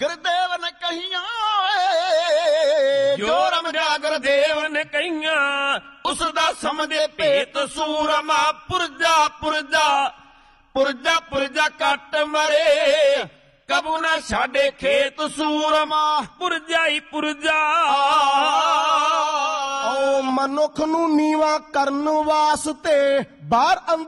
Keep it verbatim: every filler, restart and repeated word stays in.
ਗੁਰਦੇਵ ਨੇ ਕਹੀਆਂ ਜੋ ਰਮਜਾ ਗੁਰਦੇਵ ਨੇ ਕਹੀਆਂ, ਉਸ ਦਾ ਸਮਝੇ ਭੇਤ ਸੂਰਮਾ। ਪੁਰਜਾ ਪੁਰਜਾ ਪੁਰਜਾ ਪੁਰਜਾ ਕੱਟ ਮਰੇ, ਕਬੂ ਨਾ ਛਾੜੇ ਖੇਤ ਸੂਰਮਾ। ਪੁਰਜਾ ਹੀ ਪੁਰਜਾ। ਓ ਮਨੁੱਖ ਨੂੰ ਨੀਵਾਂ ਕਰਨ ਵਾਸਤੇ ਬਾਹਰ